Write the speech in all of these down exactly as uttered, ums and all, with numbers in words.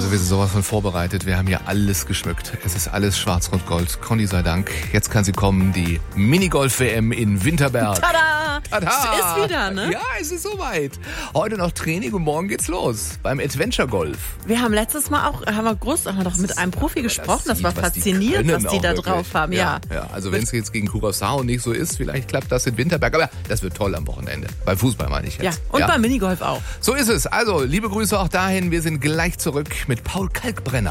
Also wir sind sowas von vorbereitet. Wir haben hier alles geschmückt. Es ist alles schwarz-rot-gold. Conny sei Dank. Jetzt kann sie kommen, die Minigolf-W M in Winterberg. Tada! Tada! Es ist wieder, ne? Ja, es ist soweit. Heute noch Training und morgen geht's los beim Adventure Golf. Wir haben letztes Mal auch, haben wir groß, haben wir doch mit einem Profi gesprochen. Das, sieht, war was die faszinierend, was die da wirklich drauf haben. Ja, ja. ja also wenn es jetzt gegen Curaçao nicht so ist, vielleicht klappt das in Winterberg. Aber das wird toll am Wochenende. Beim Fußball meine ich jetzt. Ja, und ja. beim Minigolf auch. So ist es. Also, liebe Grüße auch dahin. Wir sind gleich zurück mit Paul Kalkbrenner.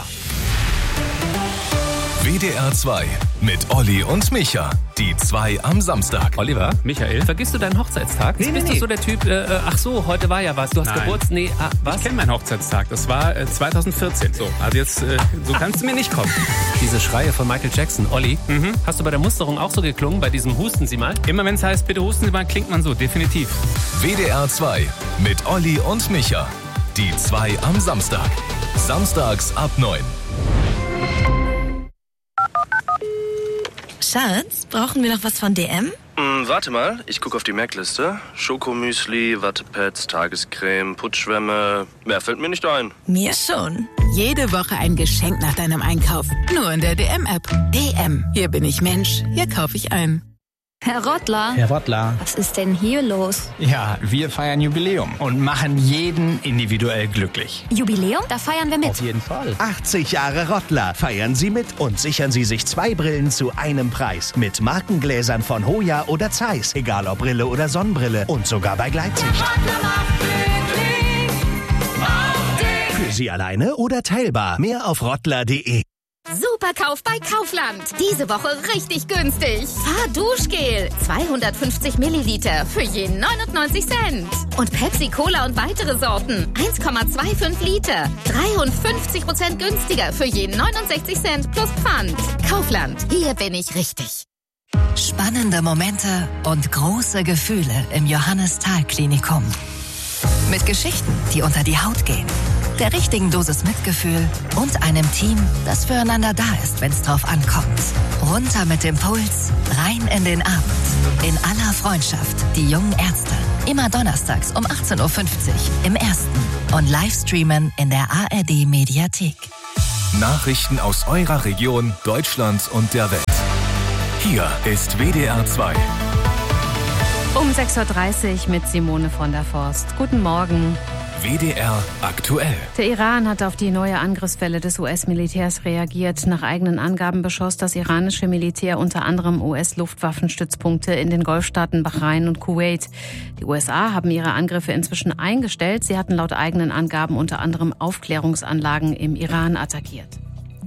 W D R zwei mit Olli und Micha. Die zwei am Samstag. Oliver, Michael, vergisst du deinen Hochzeitstag? Nee, Bist nee, du so der Typ, äh, ach so, heute war ja was, du hast Nein. Geburtstag, nee, ah, was? Ich kenne meinen Hochzeitstag, das war äh, zwanzig vierzehn. So, also jetzt, äh, so kannst du mir nicht kommen. Diese Schreie von Michael Jackson. Olli, Mhm. hast du bei der Musterung auch so geklungen, bei diesem Husten Sie mal? Immer wenn es heißt, bitte husten Sie mal, klingt man so, definitiv. W D R zwei mit Olli und Micha. Die zwei am Samstag. Samstags ab neun. Schatz, brauchen wir noch was von D M? Hm, warte mal, ich gucke auf die Merkliste. Schokomüsli, Wattepads, Tagescreme, Putzschwämme. Mehr fällt mir nicht ein. Mir schon. Jede Woche ein Geschenk nach deinem Einkauf. Nur in der D M-App. D M. Hier bin ich Mensch. Hier kaufe ich ein. Herr Rottler, Herr Rottler. was ist denn hier los? Ja, wir feiern Jubiläum und machen jeden individuell glücklich. Jubiläum? Da feiern wir mit. Auf jeden Fall. achtzig Jahre Rottler. Feiern Sie mit und sichern Sie sich zwei Brillen zu einem Preis. Mit Markengläsern von Hoya oder Zeiss. Egal ob Brille oder Sonnenbrille. Und sogar bei Gleitsicht. Für Sie alleine oder teilbar. Mehr auf rottler punkt de. Superkauf bei Kaufland. Diese Woche richtig günstig. Fahrduschgel. zweihundertfünfzig Milliliter für je neunundneunzig Cent. Und Pepsi Cola und weitere Sorten. eins Komma fünfundzwanzig Liter. dreiundfünfzig Prozent günstiger für je neunundsechzig Cent plus Pfand. Kaufland. Hier bin ich richtig. Spannende Momente und große Gefühle im Johannes-Thal-Klinikum. Mit Geschichten, die unter die Haut gehen. Der richtigen Dosis Mitgefühl und einem Team, das füreinander da ist, wenn es drauf ankommt. Runter mit dem Puls, rein in den Abend. In aller Freundschaft, die jungen Ärzte. Immer donnerstags um achtzehn Uhr fünfzig im Ersten und Livestreamen in der A R D-Mediathek. Nachrichten aus eurer Region, Deutschland und der Welt. Hier ist W D R zwei. Um sechs Uhr dreißig mit Simone von der Forst. Guten Morgen. W D R aktuell. Der Iran hat auf die neue Angriffswelle des U S-Militärs reagiert. Nach eigenen Angaben beschoss das iranische Militär unter anderem U S-Luftwaffenstützpunkte in den Golfstaaten Bahrain und Kuwait. Die U S A haben ihre Angriffe inzwischen eingestellt. Sie hatten laut eigenen Angaben unter anderem Aufklärungsanlagen im Iran attackiert.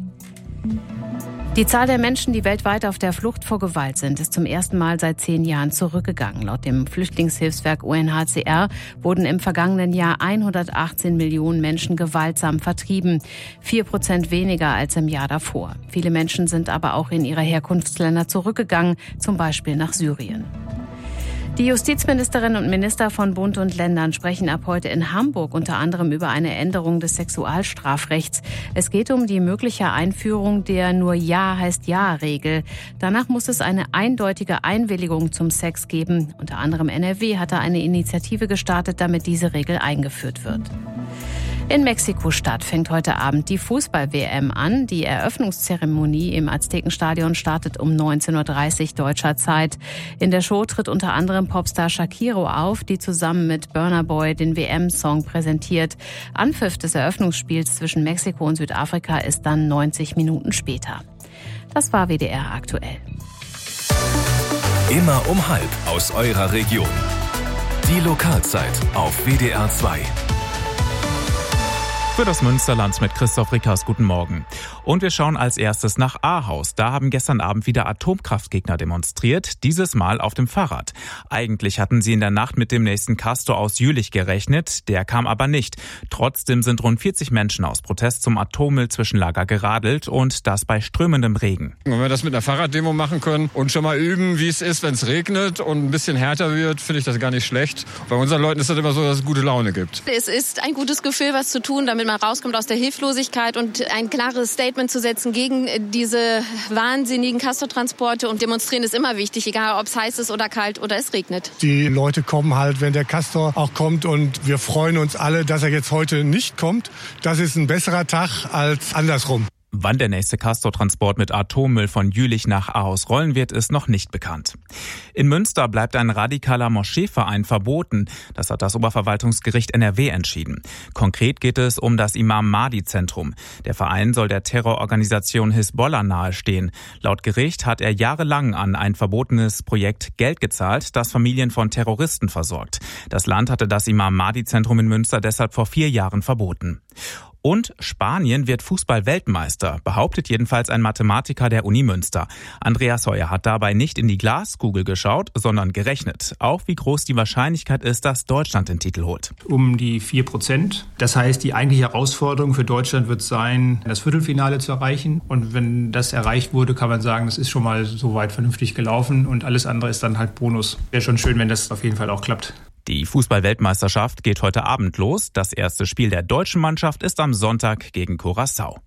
Die Zahl der Menschen, die weltweit auf der Flucht vor Gewalt sind, ist zum ersten Mal seit zehn Jahren zurückgegangen. Laut dem Flüchtlingshilfswerk U N H C R wurden im vergangenen Jahr hundertachtzehn Millionen Menschen gewaltsam vertrieben. Vier Prozent weniger als im Jahr davor. Viele Menschen sind aber auch in ihre Herkunftsländer zurückgegangen, zum Beispiel nach Syrien. Die Justizministerinnen und Minister von Bund und Ländern sprechen ab heute in Hamburg unter anderem über eine Änderung des Sexualstrafrechts. Es geht um die mögliche Einführung der nur Ja heißt Ja-Regel. Danach muss es eine eindeutige Einwilligung zum Sex geben. Unter anderem N R W hatte eine Initiative gestartet, damit diese Regel eingeführt wird. In Mexiko-Stadt fängt heute Abend die Fußball-W M an. Die Eröffnungszeremonie im Aztekenstadion startet um neunzehn Uhr dreißig deutscher Zeit. In der Show tritt unter anderem Popstar Shakiro auf, die zusammen mit Burna Boy den W M-Song präsentiert. Anpfiff des Eröffnungsspiels zwischen Mexiko und Südafrika ist dann neunzig Minuten später. Das war W D R aktuell. Immer um halb aus eurer Region. Die Lokalzeit auf W D R zwei. Für das Münsterland mit Christoph Rickers. Guten Morgen. Und wir schauen als erstes nach Ahaus. Da haben gestern Abend wieder Atomkraftgegner demonstriert, dieses Mal auf dem Fahrrad. Eigentlich hatten sie in der Nacht mit dem nächsten Castor aus Jülich gerechnet, der kam aber nicht. Trotzdem sind rund vierzig Menschen aus Protest zum Atommüllzwischenlager geradelt und das bei strömendem Regen. Wenn wir das mit einer Fahrraddemo machen können und schon mal üben, wie es ist, wenn es regnet und ein bisschen härter wird, finde ich das gar nicht schlecht. Bei unseren Leuten ist das immer so, dass es gute Laune gibt. Es ist ein gutes Gefühl, was zu tun, damit mal rauskommt aus der Hilflosigkeit und ein klares Statement zu setzen gegen diese wahnsinnigen Castortransporte. Und demonstrieren ist immer wichtig, egal ob es heiß ist oder kalt oder es regnet. Die Leute kommen halt, wenn der Castor auch kommt, und wir freuen uns alle, dass er jetzt heute nicht kommt. Das ist ein besserer Tag als andersrum. Wann der nächste Castortransport mit Atommüll von Jülich nach Ahaus rollen wird, ist noch nicht bekannt. In Münster bleibt ein radikaler Moscheeverein verboten. Das hat das Oberverwaltungsgericht N R W entschieden. Konkret geht es um das Imam-Mahdi-Zentrum. Der Verein soll der Terrororganisation Hisbollah nahestehen. Laut Gericht hat er jahrelang an ein verbotenes Projekt Geld gezahlt, das Familien von Terroristen versorgt. Das Land hatte das Imam-Mahdi-Zentrum in Münster deshalb vor vier Jahren verboten. Und Spanien wird Fußball-Weltmeister, behauptet jedenfalls ein Mathematiker der Uni Münster. Andreas Heuer hat dabei nicht in die Glaskugel geschaut, sondern gerechnet. Auch wie groß die Wahrscheinlichkeit ist, dass Deutschland den Titel holt. Um die vier Prozent. Das heißt, die eigentliche Herausforderung für Deutschland wird sein, das Viertelfinale zu erreichen. Und wenn das erreicht wurde, kann man sagen, das ist schon mal soweit vernünftig gelaufen. Und alles andere ist dann halt Bonus. Wäre schon schön, wenn das auf jeden Fall auch klappt. Die Fußball-Weltmeisterschaft geht heute Abend los. Das erste Spiel der deutschen Mannschaft ist am Sonntag gegen Curaçao.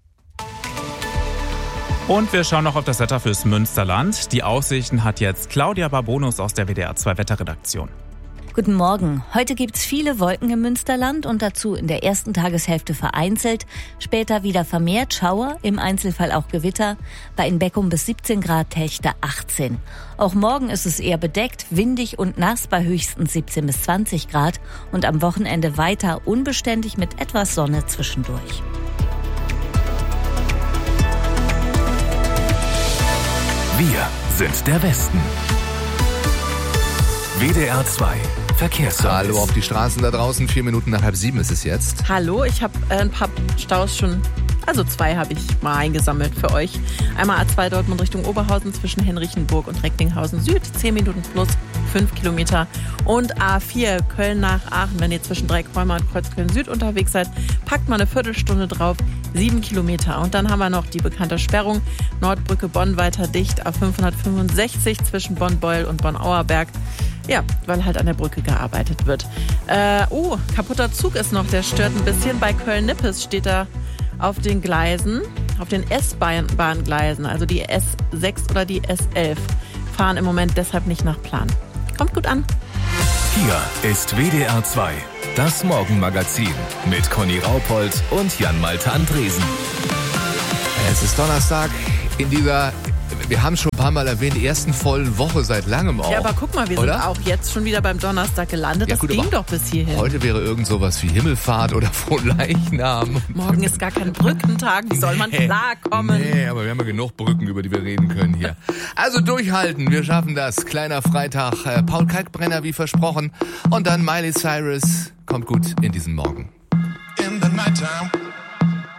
Und wir schauen noch auf das Wetter fürs Münsterland. Die Aussichten hat jetzt Claudia Barbonus aus der W D R zwei Wetterredaktion. Guten Morgen. Heute gibt's viele Wolken im Münsterland und dazu in der ersten Tageshälfte vereinzelt. Später wieder vermehrt Schauer, im Einzelfall auch Gewitter. Bei in Beckum bis siebzehn Grad, Techte achtzehn. Auch morgen ist es eher bedeckt, windig und nass bei höchstens siebzehn bis zwanzig Grad. Und am Wochenende weiter unbeständig mit etwas Sonne zwischendurch. Wir sind der Westen. W D R zwei Verkehrsservice. Hallo auf die Straßen da draußen. Vier Minuten nach halb sieben ist es jetzt. Hallo, ich habe äh, ein paar Staus schon, also zwei habe ich mal eingesammelt für euch. Einmal A zwei Dortmund Richtung Oberhausen zwischen Henrichenburg und Recklinghausen Süd, zehn Minuten plus fünf Kilometer. Und A vier Köln nach Aachen, wenn ihr zwischen Dreikäumer und Kreuzköln Süd unterwegs seid, packt mal eine Viertelstunde drauf, sieben Kilometer. Und dann haben wir noch die bekannte Sperrung, Nordbrücke Bonn weiter dicht, A fünfhundertfünfundsechzig zwischen Bonn-Beul und Bonn-Auerberg. Ja, weil halt an der Brücke gearbeitet wird. Äh, oh, kaputter Zug ist noch, der stört ein bisschen. Bei Köln-Nippes steht er auf den Gleisen, auf den S-Bahn-Gleisen, also die S sechs oder die S elf, fahren im Moment deshalb nicht nach Plan. Kommt gut an. Hier ist W D R zwei, das Morgenmagazin mit Conny Raupold und Jan-Malte Andresen. Es ist Donnerstag in dieser, wir haben schon ein paar Mal erwähnt, ersten vollen Woche seit langem auch. Ja, aber guck mal, wir oder? sind auch jetzt schon wieder beim Donnerstag gelandet. Ja, das gut, ging doch bis hierhin. Heute wäre irgend sowas wie Himmelfahrt oder Fronleichnam. Morgen ist gar kein Brückentag, wie soll man nee, klarkommen? Nee, aber wir haben ja genug Brücken, über die wir reden können hier. Also durchhalten, wir schaffen das. Kleiner Freitag, äh, Paul Kalkbrenner wie versprochen. Und dann Miley Cyrus kommt gut in diesen Morgen. In the nighttime.